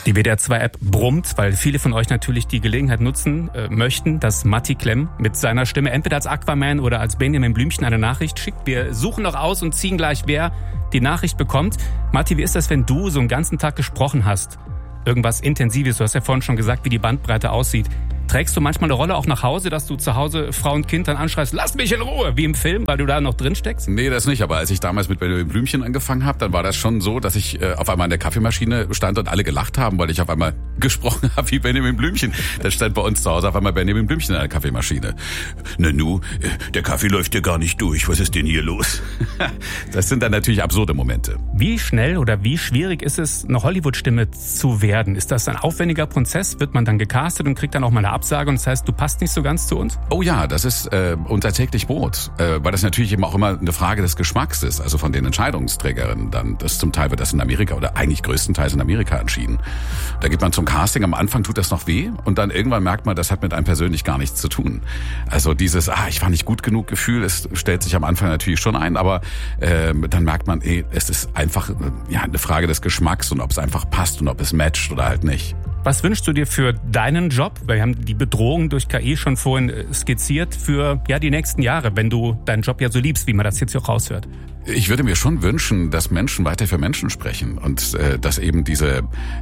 Die WDR2-App brummt, weil viele von euch natürlich die Gelegenheit nutzen möchten, dass Matti Klemm mit seiner Stimme entweder als Aquaman oder als Benjamin Blümchen eine Nachricht schickt. Wir suchen noch aus und ziehen gleich, wer die Nachricht bekommt. Matti, wie ist das, wenn du so einen ganzen Tag gesprochen hast? Irgendwas Intensives, du hast ja vorhin schon gesagt, wie die Bandbreite aussieht. Trägst du manchmal eine Rolle auch nach Hause, dass du zu Hause Frau und Kind dann anschreist, lass mich in Ruhe, wie im Film, weil du da noch drin steckst? Nee, das nicht. Aber als ich damals mit Benjamin Blümchen angefangen habe, dann war das schon so, dass ich auf einmal an der Kaffeemaschine stand und alle gelacht haben, weil ich auf einmal gesprochen habe wie Benjamin Blümchen. Da stand bei uns zu Hause auf einmal Benjamin Blümchen an der Kaffeemaschine. Nanu, der Kaffee läuft ja gar nicht durch. Was ist denn hier los? Das sind dann natürlich absurde Momente. Wie schnell oder wie schwierig ist es, eine Hollywood-Stimme zu werden? Ist das ein aufwendiger Prozess? Wird man dann gecastet und kriegt dann auch mal eine Absage und das heißt, du passt nicht so ganz zu uns? Oh ja, das ist unser täglich Brot, weil das natürlich eben auch immer eine Frage des Geschmacks ist, also von den Entscheidungsträgerinnen dann. Zum Teil wird das in Amerika oder eigentlich größtenteils in Amerika entschieden. Da geht man zum Casting, am Anfang tut das noch weh und dann irgendwann merkt man, das hat mit einem persönlich gar nichts zu tun. Also dieses, ich war nicht gut genug Gefühl, es stellt sich am Anfang natürlich schon ein, aber dann merkt man, es ist einfach eine Frage des Geschmacks und ob es einfach passt und ob es matcht oder halt nicht. Was wünschst du dir für deinen Job? Wir haben die Bedrohung durch KI schon vorhin skizziert für die nächsten Jahre, wenn du deinen Job ja so liebst, wie man das jetzt auch raushört. Ich würde mir schon wünschen, dass Menschen weiter für Menschen sprechen und dass eben diese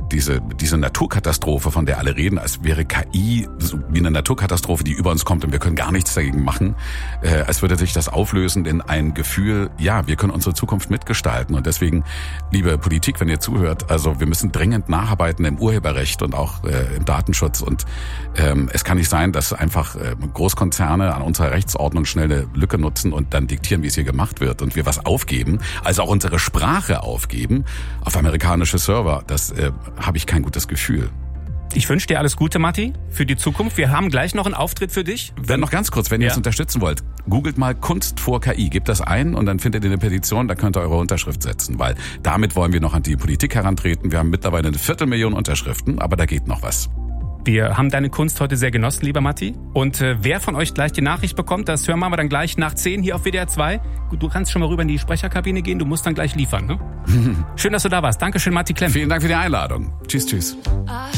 Naturkatastrophe, von der alle reden, als wäre KI so wie eine Naturkatastrophe, die über uns kommt und wir können gar nichts dagegen machen, als würde sich das auflösen in ein Gefühl, wir können unsere Zukunft mitgestalten und deswegen, liebe Politik, wenn ihr zuhört, also wir müssen dringend nacharbeiten im Urheberrecht und auch im Datenschutz und es kann nicht sein, dass einfach Großkonzerne an unserer Rechtsordnung schnell eine Lücke nutzen und dann diktieren, wie es hier gemacht wird und wir was aufgeben, also auch unsere Sprache aufgeben auf amerikanische Server. Das habe ich kein gutes Gefühl. Ich wünsche dir alles Gute, Matti, für die Zukunft. Wir haben gleich noch einen Auftritt für dich. Dann noch ganz kurz, wenn ihr es unterstützen wollt, googelt mal Kunst vor KI, gebt das ein und dann findet ihr eine Petition, da könnt ihr eure Unterschrift setzen, weil damit wollen wir noch an die Politik herantreten. Wir haben mittlerweile 250.000 Unterschriften, aber da geht noch was. Wir haben deine Kunst heute sehr genossen, lieber Matti. Und wer von euch gleich die Nachricht bekommt, das hören wir dann gleich nach 10 hier auf WDR 2. Du kannst schon mal rüber in die Sprecherkabine gehen, du musst dann gleich liefern, ne? Schön, dass du da warst. Dankeschön, Matti Klemm. Vielen Dank für die Einladung. Tschüss, tschüss.